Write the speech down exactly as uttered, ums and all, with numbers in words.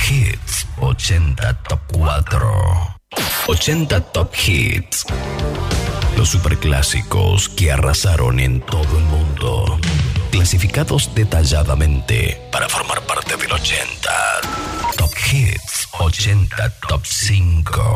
Hits ochenta Top cuatro. ochenta Top Hits. Los superclásicos que arrasaron en todo el mundo. Clasificados detalladamente para formar parte del ochenta. Top Hits ochenta Top cinco.